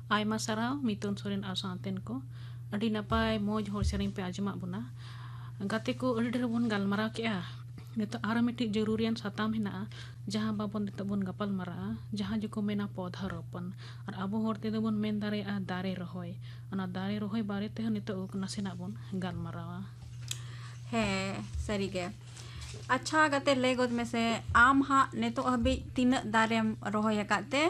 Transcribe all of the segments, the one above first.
Aima sarau Mitun Soren ar santen ko adi napai moj hor sering pe ajmak buna gate ko adi der bon galmarau ke'a nito ara miti jarurian satam hena jaha babon nito bon gapal mara jaha jiko mena podha ropan ar abo hor te bon men dare a dare rohoy ana dare rohoy bare te nito nasena bon galmarau he sari ge अच्छा गते ले गोद में से आम हा नेतो हबी तीन दारेम रोहय काते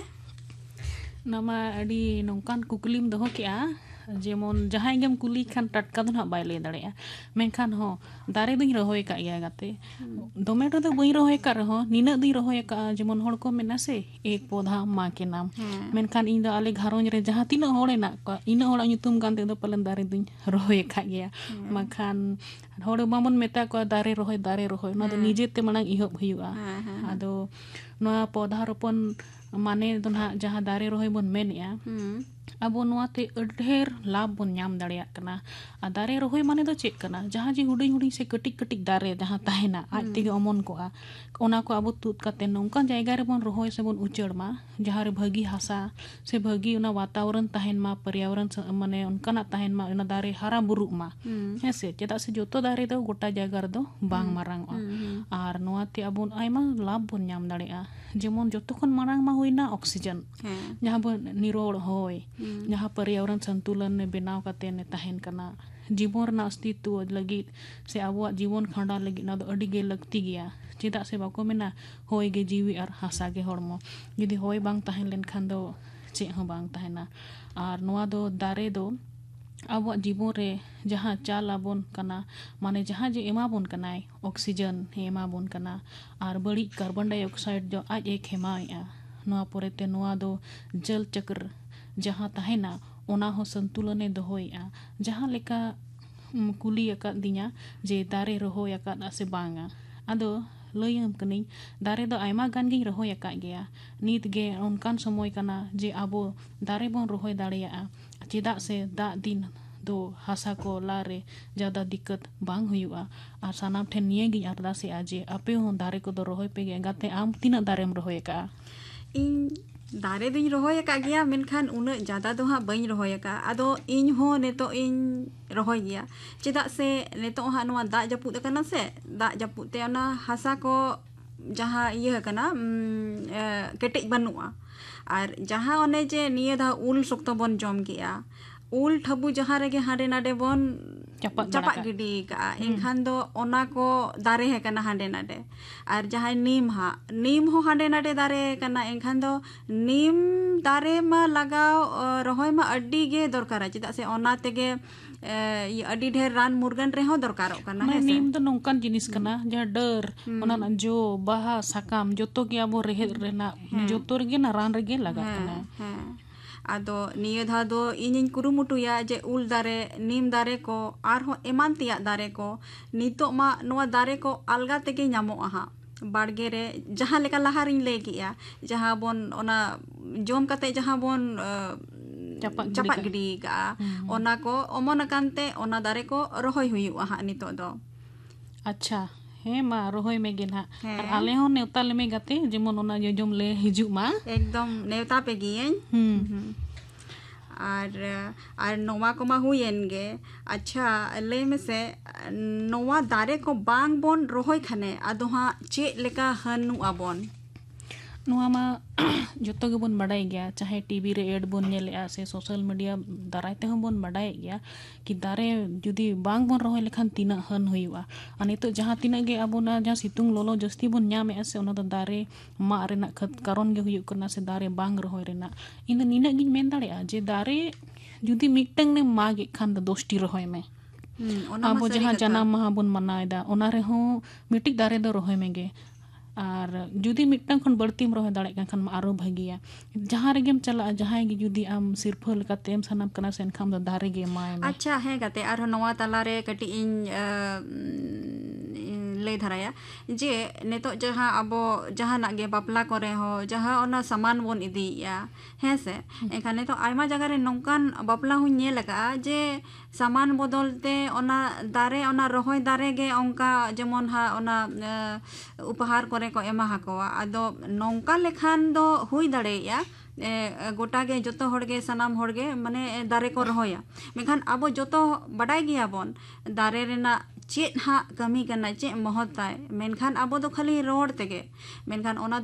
nama adi nongkan kuklim doho ke'a jemon jahay gem kuli kan tatka do na bai le dare'a menkan ho dare duñ rohoy ka ya gate dometo do buñ rohoy ka reho nina duñ rohoy ka jemon hor ko mena se ek podha ma ke nam menkan ᱤᱧ ᱫᱚ ᱟᱞᱮ ᱜᱷᱟᱨᱚᱸᱡᱽ ᱨᱮ ᱡᱟᱦᱟᱸ ᱛᱤᱱᱟᱹᱜ ᱦᱚᱲ ᱦᱮᱱᱟᱜ ᱠᱚᱣᱟ ᱤᱱᱟᱹᱜ ᱦᱚᱲᱟᱜ ᱧᱩᱛᱩᱢ ᱜᱟᱱ ᱛᱮᱫᱚ ᱯᱟᱞᱮᱱ ᱫᱟᱨᱮ ᱫᱩᱧ ᱨᱚᱦᱚᱭ ᱟᱠᱟᱫ ᱜᱮᱭᱟ ᱵᱟᱝᱠᱷᱟᱱ ᱦᱚᱲ ᱵᱟᱵᱚᱱ ᱢᱮᱛᱟ ᱠᱚᱣᱟ ᱫᱟᱨᱮ ᱨᱚᱦᱚᱭ ᱚᱱᱟ ᱫᱚ ᱱᱤᱡᱮᱛᱮ ᱢᱟᱲᱟᱝ ᱮᱦᱚᱵ ᱦᱩᱭᱩᱜᱼᱟ ᱟᱫᱚ ᱱᱚᱣᱟ ᱯᱚᱫᱷᱟ ᱨᱚᱯᱚᱱ माने तो ना जहाँ दारे रोहे बन मेनिया अब नोआते ढेर लाभ बन नाम दाड़िया कना आ दारे रोहे माने तो चेक कना जहाँ जी हुडिंग हुडिंग से कटिक कटिक दारे जहाँ ताहेना आज तेगे अमन को ओना को अब तुत काते नौका जायगा रे बन रोहे से बन उचड़ मा जहाँ रे भगी हासा से भगी उना वातावरण ताहेन मा पर्यावरण माने उनका ना ताहेन मा उना दारे हरा बुरुक मा ऐसे चेदा से जोतो दारे दो गोटा जायगा रे दो बांग मारांग आर नोआते अब आयमा लाभ बन नाम दाड़िया जेमन जोतो खन मारांग मा हुईना ऑक्सीजन जहाँ बन निरोड़ होय जहाँ पर्यावरण संतुलन ने बनाव काते ने ताहेन कना जीवन रना अस्तित्व लगी से आबो जीवन खंडा लगी ना दो अडी गे लगती गया चेदा से बाको मेना होय गे जीवी और हासा गे हड़मो यदि होय बांग ताहेन लेन खान दो चे हो बांग ताहेना आर नोआ दो दारे दो अब जीवन रे जहाँ चाल आबोन कना माने जहाँ जे एमाबोन कनाय ऑक्सीजन एमाबोन कना आर बड़ी कार्बन डाइऑक्साइड जो आज एक हेमाया नोआ पोरेते नोआ दो जल चक्र जहाँ ताहेना ओना हो संतुलने दोहोया जहाँ लेका कुली अकाद दिया जे दारे रोहोय अकाद से बांगा आदो लयम कनी दारे दो आयमा गान गी रोहोय अकाद गया नीत गे उनकान समय कना जे आबो दारे बोन रोहोय दाड़िया चेदा से दा दिन दो हासा को लारे ज़्यादा दिक्कत बांग हुआ और सानाम ठेन निये गी अरदास आजे आपे हो दारे को दो रोहोय पे गाते आम तीना दारेम रोहोय का इन दारे दुñ रोहोय का गया मेनखान उना ज़्यादा दो हाँ बई रोहोय का आदो इन हो नेतो इन रोहोय गया चेदा से नेतो हाँ नुआ दा जपुत कना से दा जपुत ते ओना हासा को जहाँ ये कना केटेज बनुआ और जहाँ ओने जे निये दा उल शक्तो बन जम गया उल ठबु जहाँ रेगे हांडे नाडे बन चपा गिडी का एनखान दो ओना को दारे है कना हांडे नाडे और जहाँ नीम हो हांडे नाडे दारे कना एनखान दो नीम दारे मा लगाओ रोहोय मा अड्डी गे दरकार चेदा से ओना तेगे ये अड्डी ढेर रान मुर्गन रे हो दरकारो कना है नीम तो नौकान जिनिस कना जहाँ डर ओना ना जो बाहा साकाम जोतो के आबो रेहे रेना जोतो रेगे ना रान रेगे लगा कना आदो निये धा दो इनिन कुरुमुटुया जे उल दारे नीम दारे को आर हो एमान तिया दारे को नितो मा नोआ दारे को अलगा तेगे ᱧᱟᱢᱚᱜ आहा बाड़गे रे जहाँ लेका लहा रिन ले गिया जहाँ बोन ओना जोम कते जहाँ बोन चपा गिडी का ओना को ओमन कांते ओना दारे को रोहोय हुयु आहा नितो दो अच्छा हे मा रोहोय में गे ना और आले हो नेवता ले में गाते जेमन ओना जोजम ले हिजु मा एकदम नेवता पे गियेन और नोवा को मा हुयेन गे अच्छा ले में से नोवा दारे को बांग बोन रोहोय खाने आदो हाँ चे लेका हनु आबोन नोवा मा जोतो के बोन बड़ाई गया चाहे टीवी रे एड बोन नेले से सोशल मीडिया दाराय ते हम बोन बड़ाई गया कि दारे जुदी बांग बोन रोहोय लेखान तीना हन हुआ अनि तो जहाँ तीना गे आबोना जहाँ सितुंग लोलो जस्ती बोन ᱧᱟᱢᱮ से ओना दो दारे मा रेना खत कारण गे हुयु कना से दारे बांग रोहोय रेना इन नीना गिन मेन दाड़िया जे दारे जुदी मिटंग ने मागे खान द दोस्ती रोहोय में आबो जहाँ जाना महा बोन मनायदा ओना रे हो मिटिक दारे दो रोहोय में गे और जुदी मिटंग खन बड़तीम रोहे दाड़े खान आरो भागिया जहाँ रेगेम चला जहाँ गे जुदी आम सिरफल कातेम सनाम कना सेन खाम दारे गे माय अच्छा है गाते आरो नवा ताला रे कटी इन ले धराया जे नेतो जहाँ अबो जहाँ नागे बापला करे हो जहाँ ओना सामान बोन इदिया है से एखाने तो आयमा जगह रे नौकान बापला हुन ने लगा जे सामान बदलते ओना दारे ओना रोहोय दारे गे ओंका जेमन हा ओना उपहार करे को एमा हाकोवा आदो नौका लेखान दो हुई दाड़ेया गोटा गे जोतो हड़ गे सनाम हड़ गे माने दारे को रहोया मेखान अब जोतो बडाय गिया बोन दारे रेना चेत हाँ कमी करना चेत महत्ताय मेनखान अब तो खाली रोड तेगे मेनखान ओना